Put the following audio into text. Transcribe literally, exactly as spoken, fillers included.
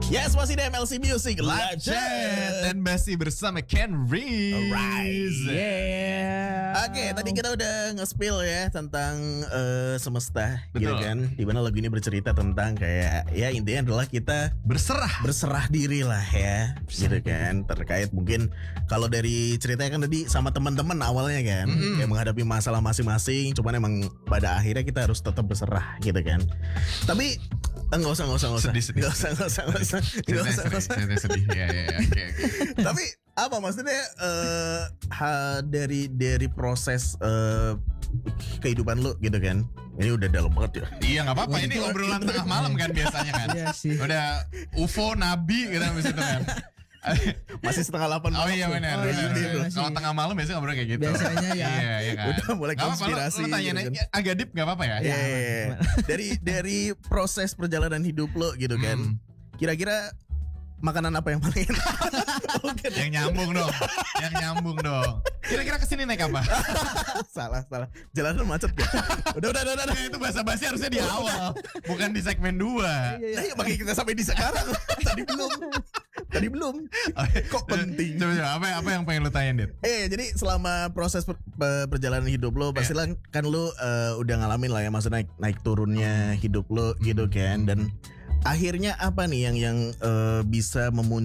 Yes, masih di M L C Music Live Chat dan masih bersama Ken Reese. Alright. Yeah. Oke, tadi kita udah nge-spill ya tentang uh, semesta, gitu Betul. kan. Dimana lagu ini bercerita tentang kayak ya intinya adalah kita Berserah. berserah diri lah ya, gitu kan. Terkait mungkin kalau dari ceritanya kan tadi sama teman-teman awalnya kan, Mm-mm. kayak menghadapi masalah masing-masing. Cuman emang pada akhirnya kita harus tetap berserah, gitu kan. Tapi enggak usah, enggak usah, enggak usah, Sedih, sedih. enggak usah, enggak usah, enggak usah, enggak Ceritanya usah, sedih, enggak usah. ceritanya sedih. Ya, ya, ya. Oke, oke. Tapi apa maksudnya eh, ha- dari dari proses eh, kehidupan lu gitu kan? Ini udah dalam banget ya. Iya nggak apa-apa. Ini Itu- obrolan tengah malam kan biasanya kan. Iya sih. Udah U F O Nabi gitu habis itu kan. Masih setengah delapan Oh malam iya tuh. benar. Oh, iya, benar, iya, benar. masih. Kalau tengah malam biasanya ngobrol kayak gitu. Biasanya ya. Iya, iya kan. Udah mulai Nggak apa-apa, lu- konspirasi Lu tanya gitu nanya agak deep nggak apa-apa ya? Iya, iya, iya. Dari dari proses perjalanan hidup lo gitu kan. Hmm. Kira-kira makanan apa yang paling enak? Oke, Yang nyambung dong. Yang nyambung dong. Kira-kira kesini naik apa? salah, salah. Jalanan macet ya. Udah, udah, udah, udah. Ya, itu bahasa-basi harusnya di awal, bukan di segmen dua. Nah, ya, makanya kita sampai di sekarang. Tadi belum. Tadi belum. Kok penting? Coba, coba, apa, apa yang pengen lu tanyain, Dit? Eh jadi selama proses per- pe- perjalanan hidup lo pasti lah kan lo eh, udah ngalamin lah ya maksudnya naik naik turunnya hidup lo gitu kan, dan akhirnya apa nih yang yang eh, bisa memun